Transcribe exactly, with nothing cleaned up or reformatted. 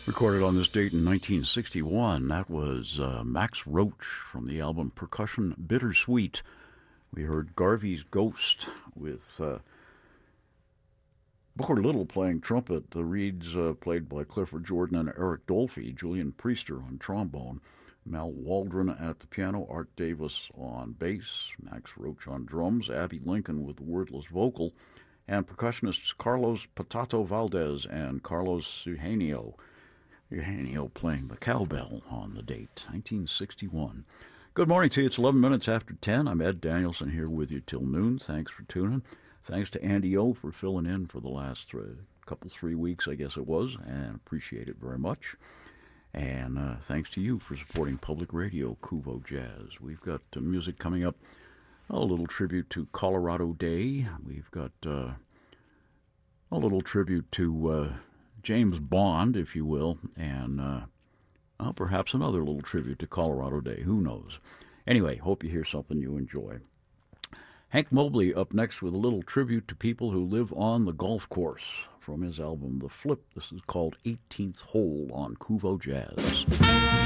Recorded on this date in nineteen sixty-one, that was uh, Max Roach from the album Percussion Bittersweet. We heard Garvey's Ghost with uh, Booker Little playing trumpet, the reeds uh, played by Clifford Jordan and Eric Dolphy, Julian Priester on trombone, Mal Waldron at the piano, Art Davis on bass, Max Roach on drums, Abby Lincoln with the wordless vocal, and percussionists Carlos Patato Valdez and Carlos Eugenio. Eugenio playing the cowbell on the date, nineteen sixty-one. Good morning to you. It's eleven minutes after ten. I'm Ed Danielson here with you till noon. Thanks for tuning. Thanks to Andy O for filling in for the last three, couple, three weeks, I guess it was, and appreciate it very much. And uh, thanks to you for supporting public radio, Kuvo Jazz. We've got uh, music coming up, a little tribute to Colorado Day. We've got uh, a little tribute to Uh, James Bond, if you will, and uh, well, perhaps another little tribute to Colorado Day. Who knows? Anyway, hope you hear something you enjoy. Hank Mobley up next with a little tribute to people who live on the golf course from his album The Flip. This is called eighteenth Hole on Kuvo Jazz.